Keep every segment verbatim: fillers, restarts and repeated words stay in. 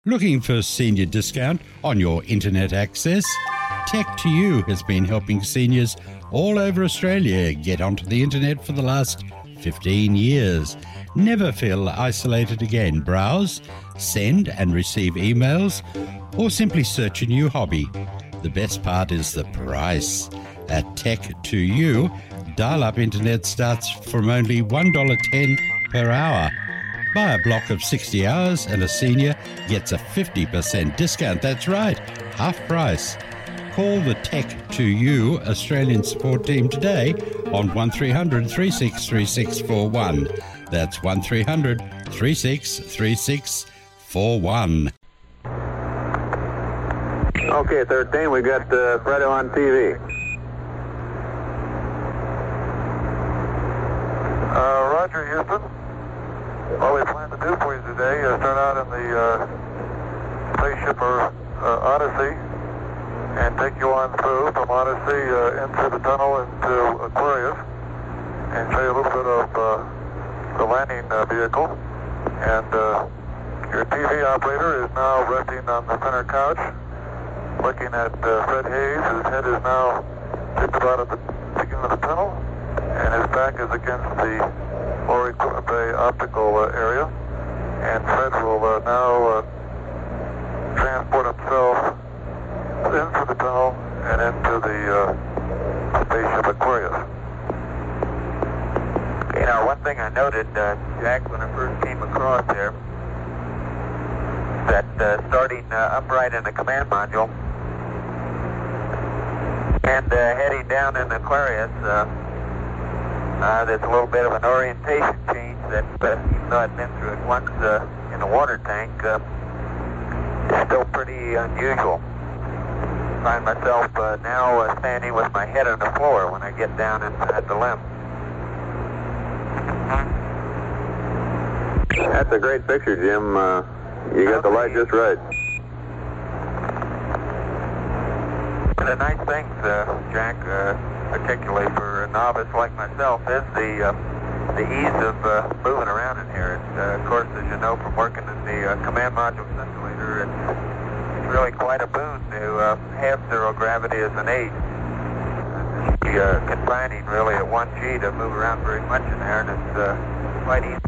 Looking for senior discount on your internet access? Tech to You has been helping seniors all over Australia get onto the internet for the last fifteen years. Never feel isolated again. Browse, send and receive emails, or simply search a new hobby. The best part is the price. At Tech to You, dial-up internet starts from only one dollar ten per hour. Buy a block of sixty hours and a senior gets a fifty percent discount. That's right, half price. Call the Tech to You Australian support team today on one three hundred, three six three six four one. That's one three hundred, three six three six four one. Okay, thirteen, we got uh, Fredo on T V. Uh, Roger, Houston. What we plan to do for you today is start out in the uh, spaceship or uh, Odyssey and take you on through from Odyssey uh, into the tunnel into Aquarius and show you a little bit of uh, the landing uh, vehicle. And uh, your T V operator is now resting on the center couch looking at uh, Fred Hayes. His head is now just about at the beginning of the tunnel and his back is against the lower equipment bay optical uh, area, and Fred will uh, now uh, transport himself into the tunnel and into the uh, spaceship Aquarius. You know, one thing I noted, uh, Jack, when I first came across there, that uh, starting uh, upright in the command module and uh, heading down in Aquarius, uh, Uh, there's a little bit of an orientation change that, uh, even though I've been through it once uh, in a water tank, uh, it's still pretty unusual. I find myself uh, now uh, standing with my head on the floor when I get down inside the limb. That's a great picture, Jim. Uh, you got the light just right. One of the nice things, uh, Jack, uh, particularly for a novice like myself, is the uh, the ease of uh, moving around in here. It's, uh, of course, as you know from working in the uh, command module simulator, it's, it's really quite a boon to uh, have zero gravity as an aid. It's uh, confining really at one G to move around very much in there, and it's uh, quite easy.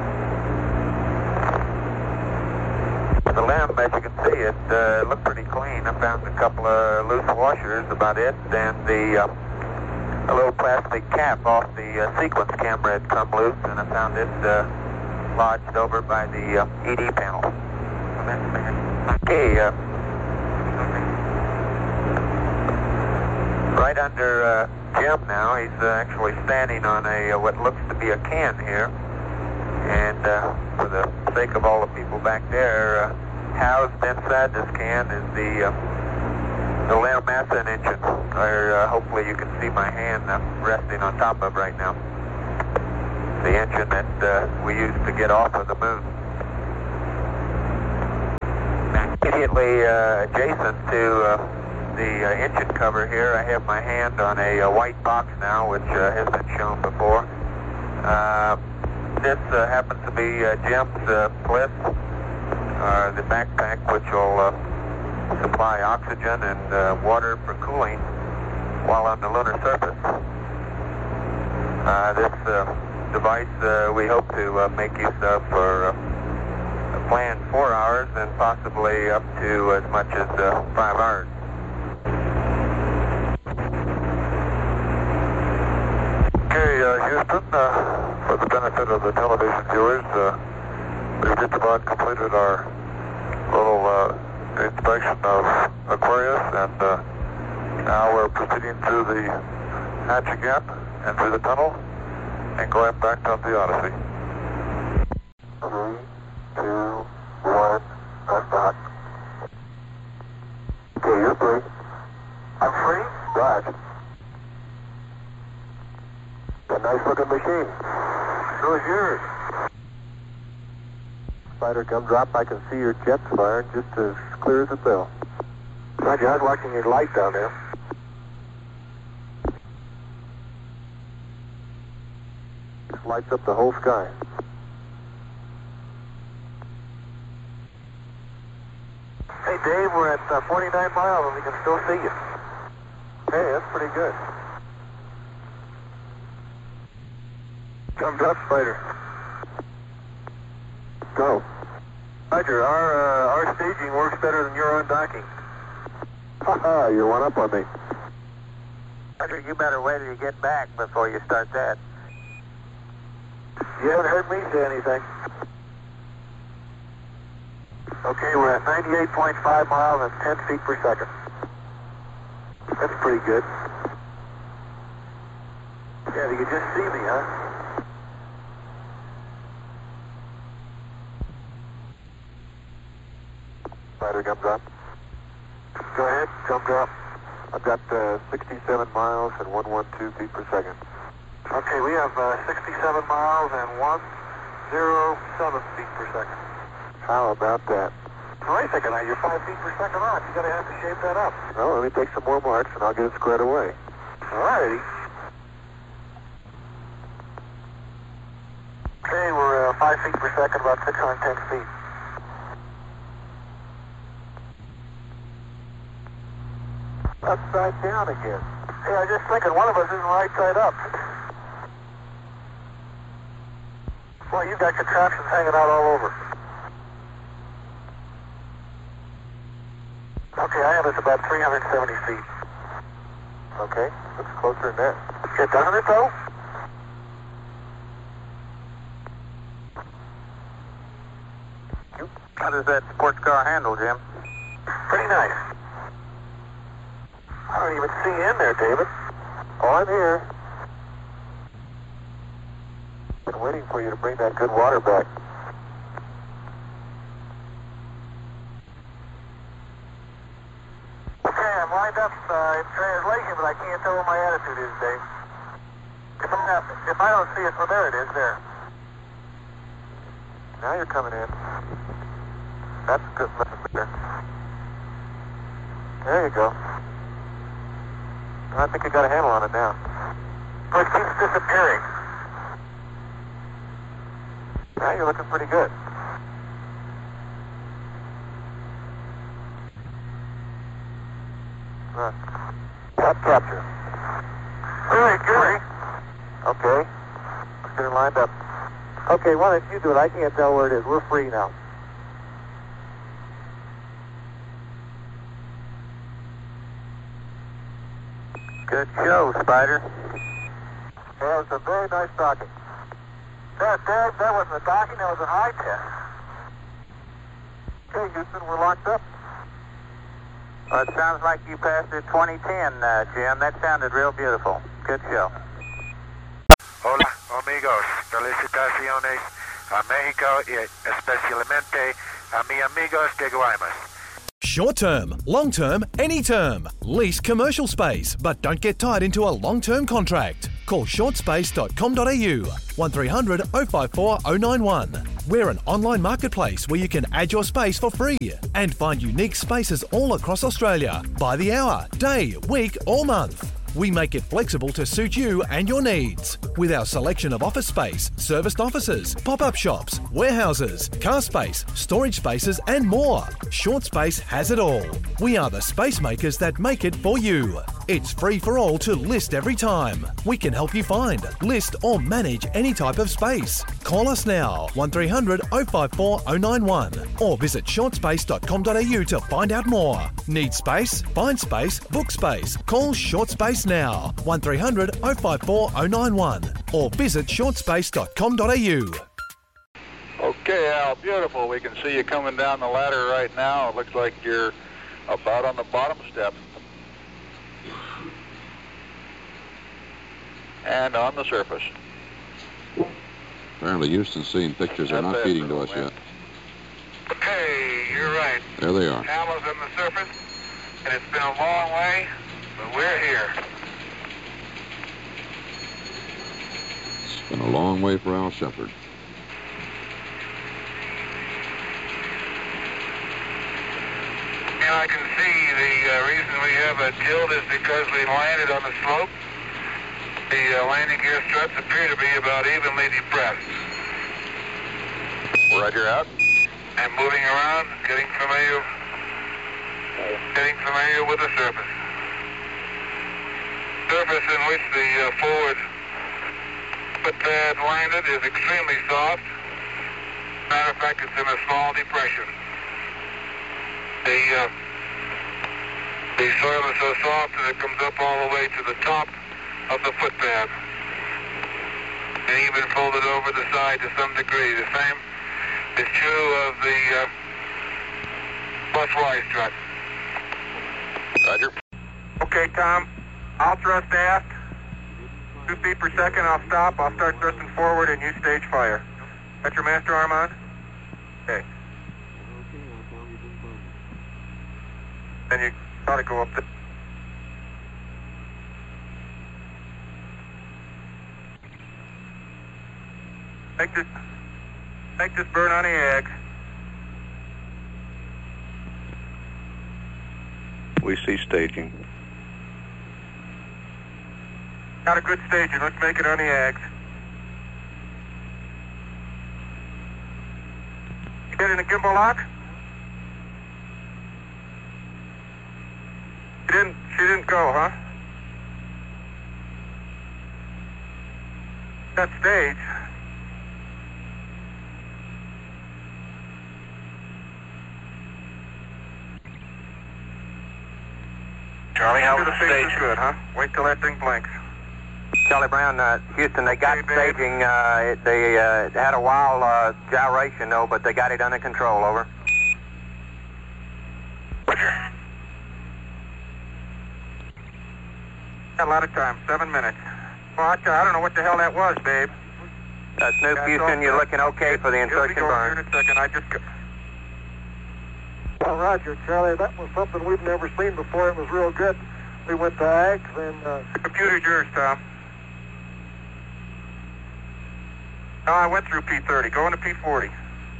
The limb, as you can see, it uh, looked pretty clean. I found a couple of loose washers, about it, and the uh, a little plastic cap off the uh, sequence camera had come loose, and I found it uh, lodged over by the uh, E D panel. Okay, uh, right under uh, Jim now. He's uh, actually standing on a uh, what looks to be a can here, and uh, for the sake of all the people back there, uh, housed inside this can is the uh, the Leo Massa engine, or uh, hopefully you can see my hand uh, resting on top of right now. The engine that uh, we used to get off of the moon. Immediately uh, adjacent to uh, the uh, engine cover here, I have my hand on a, a white box now, which uh, has been shown before. Uh, this uh, happens to be uh, Jim's uh, Bliss, uh, the backpack which will uh, supply oxygen and uh, water for cooling while on the lunar surface. Uh, this uh, device uh, we hope to uh, make use of for uh, a planned four hours and possibly up to as much as uh, five hours. Okay, uh, Houston, uh, for the benefit of the television viewers, uh, we've just about completed our little uh, inspection of Aquarius, and uh, now we're proceeding through the hatch gap and through the tunnel and going back up the Odyssey. Three, two, one, left back. Okay, you're free. I'm free? Right. A nice looking machine. So is yours. Spider, come drop. I can see your jets firing just as clear as a bell. Roger, I was watching your light down there. Just lights up the whole sky. Hey, Dave, we're at uh, forty-nine miles and we can still see you. Hey, that's pretty good. Thumbs up, Spider. Go. Roger, our, uh, our staging works better than your undocking. Haha, you're one up on me. Roger, you better wait till you get back before you start that. You haven't heard me say anything. Okay, we're at ninety-eight point five miles and ten feet per second. That's pretty good. Yeah, you can just see me, huh? Spider comes up. Go ahead, jump drop. I've got uh, sixty-seven miles and one hundred twelve feet per second. Okay, we have uh, sixty-seven miles and one hundred seven feet per second. How about that? Wait a second now, you're five feet per second off. You're going to have to shape that up. Well, let me take some more marks and I'll get it squared away. All righty. Okay, we're uh, five feet per second, about six hundred ten feet. Upside down again. Hey, I was just thinking one of us isn't right side up. Boy, you've got contraptions hanging out all over. Okay, I have us about three hundred seventy feet. Okay, looks closer than that. Okay, doesn't it though? How does that sports car handle, Jim? Pretty nice. I don't even see you in there, David. Oh, I'm here. Been waiting for you to bring that good water back. Okay, I'm lined up uh, in translation, but I can't tell what my attitude is, Dave. If, I'm not, if I don't see it, well, there it is, there. Now you're coming in. That's good. There. There you go. I think I got a handle on it now. But it keeps disappearing. Now you're looking pretty good. Uh, top capture. All right, Gary. Okay. Let's get it lined up. Okay, why don't you do it? I can't tell where it is. We're free now. Good show, Spider. Yeah, it was a very nice docking. That, that, that wasn't a docking, that was an eye test. Okay, Houston, we're locked up. Well, it sounds like you passed it twenty ten, uh, Jim. That sounded real beautiful. Good show. Hola, amigos. Felicitaciones a México y especialmente a mi amigos de Guaymas. Short term, long term, any term. Lease commercial space, but don't get tied into a long term contract. Call short space dot com dot a u one three hundred oh five four oh nine one. We're an online marketplace where you can add your space for free and find unique spaces all across Australia by the hour, day, week, or month. We make it flexible to suit you and your needs. With our selection of office space, serviced offices, pop-up shops, warehouses, car space, storage spaces, and more. Short Space has it all. We are the space makers that make it for you. It's free for all to list every time. We can help you find, list, or manage any type of space. Call us now, one three hundred oh five four oh nine one, or visit short space dot com dot a u to find out more. Need space? Find space, book space. Call Short Space now, one three hundred oh five four oh nine one, or visit short space dot com dot a u. Okay, Al, beautiful. We can see you coming down the ladder right now. It looks like you're about on the bottom step. And on the surface. Apparently Houston's seeing pictures are not feeding to us yet. Okay, you're right. There they are. Alma's on the surface, and it's been a long way, but we're here. It's been a long way for Al Shepard. And I can see the uh, reason we have a tilt is because we landed on the slope. The uh, landing gear struts appear to be about evenly depressed. Roger out. And moving around, getting familiar Getting familiar with the surface. Surface in which the uh, forward foot pad landed is extremely soft. Matter of fact, it's in a small depression. The, uh, the soil is so soft that it comes up all the way to the top of the foot pad. And even folded over the side to some degree. The same is true of the uh, plus Y strut. Roger. Okay, Tom. I'll thrust aft. Two feet per second, I'll stop. I'll start thrusting forward and you stage fire. Got your master arm on? Okay. Then you ought to go up the... Make this, make this burn on the eggs. We see staging. Got a good staging. Let's make it on the eggs. You get in the gimbal lock? She didn't, she didn't go, huh? That stage. Charlie, how was the stage? stage? Good, huh? Wait till that thing blinks. Charlie Brown, uh, Houston, they got Hey, babe. staging. Uh, it, they uh, had a wild uh, gyration, though, but they got it under control. Over. Roger. Got a lot of time. Seven minutes. Well, I, I don't know what the hell that was, babe. Uh, Snoop, That's Houston, all you're set. looking okay for the He'll be insertion going burn. here in a second. I just... Go- Well, Roger, Charlie, that was something we've never seen before. It was real good. We went to Ags and... Uh, The computer's yours, Tom. No, I went through P thirty. Go into P forty.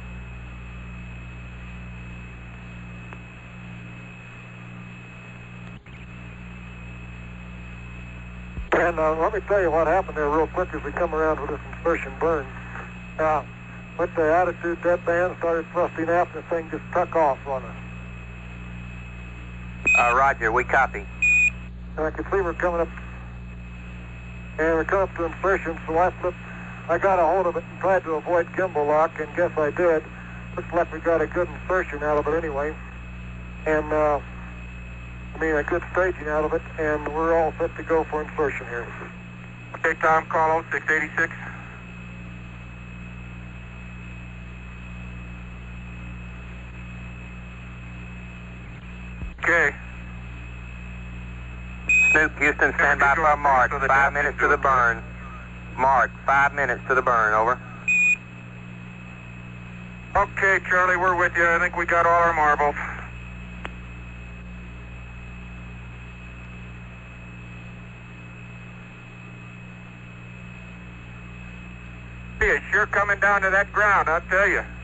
and uh, let me tell you what happened there real quick as we come around with this insertion burn. Uh, went to attitude deadband, started thrusting aft, and the thing just took off on us. Uh, Roger, we copy. And I could see we're coming up, and we're coming up to insertion, so I flipped, I got a hold of it and tried to avoid gimbal lock, and guess I did. Looks like we got a good insertion out of it anyway. And, uh, I mean, a good staging out of it, and we're all set to go for insertion here. Okay, Tom, call oh six eighty-six. Okay. Snoop, Houston, stand by for a mark. Five minutes to the burn. Mark, five minutes to the burn, over. Okay, Charlie, we're with you. I think we got all our marbles. It's sure coming down to that ground, I'll tell you.